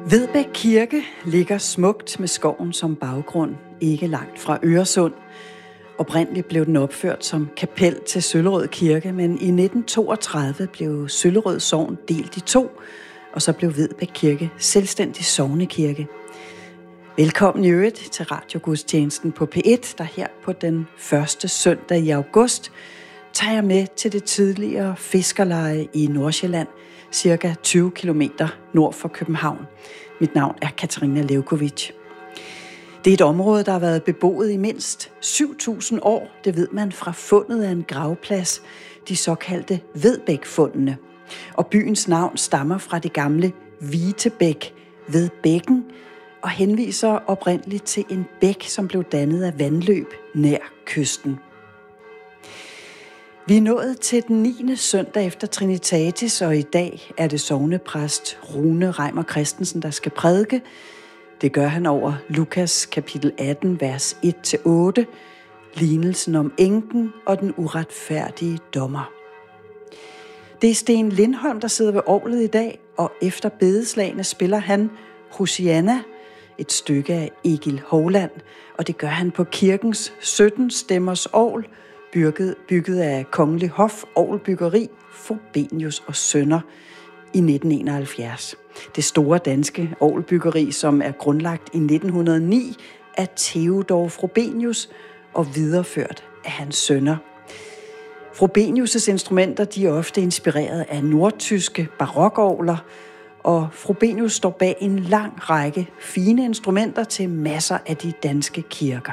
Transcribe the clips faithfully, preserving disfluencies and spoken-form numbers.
Vedbæk Kirke ligger smukt med skoven som baggrund, ikke langt fra Øresund. Oprindeligt blev den opført som kapel til Søllerød Kirke, men i nitten toogtredive blev Søllerød Sogn delt i to, og så blev Vedbæk Kirke selvstændig sognekirke. Velkommen i øvrigt til radiogudstjenesten på P et, der her på den første søndag i august tager jeg med til det tidligere fiskerleje i Nordsjælland, cirka tyve kilometer nord for København. Mit navn er Katarina Levkovic. Det er et område, der har været beboet i mindst syv tusind år. Det ved man fra fundet af en gravplads, de såkaldte Vedbæk-fundene. Og byens navn stammer fra det gamle Vitebæk ved bækken og henviser oprindeligt til en bæk, som blev dannet af vandløb nær kysten. Vi er nået til den niende søndag efter Trinitatis, og i dag er det sognepræst Rune Reimer Christensen, der skal prædike. Det gør han over Lukas kapitel atten, vers et til otte, lignelsen om enken og den uretfærdige dommer. Det er Sten Lindholm, der sidder ved orglet i dag, og efter bedeslagene spiller han Hosianna, et stykke af Egil Hovland, og det gør han på kirkens sytten stemmers orgel, bygget, bygget af Kongelig Hof Orgelbyggeri, Frobenius og Sønner i nitten enoghalvfjerds. Det store danske orgelbyggeri, som er grundlagt i nitten hundrede og ni af Theodor Frobenius og videreført af hans sønner. Frobenius' instrumenter de er ofte inspireret af nordtyske barokorgler, og Frobenius står bag en lang række fine instrumenter til masser af de danske kirker.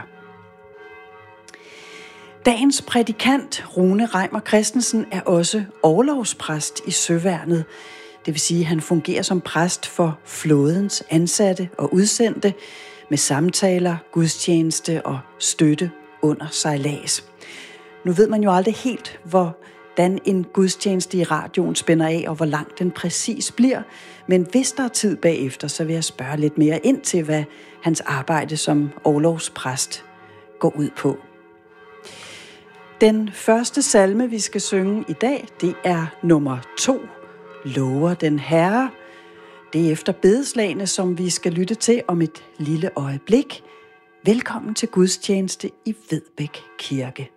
Dagens prædikant, Rune Reimer Christensen, er også orlovspræst i Søværnet. Det vil sige, at han fungerer som præst for flådens ansatte og udsendte med samtaler, gudstjeneste og støtte under sejlads. Nu ved man jo aldrig helt, hvordan en gudstjeneste i radioen spænder af, og hvor lang den præcis bliver. Men hvis der er tid bagefter, så vil jeg spørge lidt mere ind til, hvad hans arbejde som orlovspræst går ud på. Den første salme, vi skal synge i dag, det er nummer to, Lover den Herre. Det er efter bedeslagene, som vi skal lytte til om et lille øjeblik. Velkommen til gudstjeneste i Vedbæk Kirke.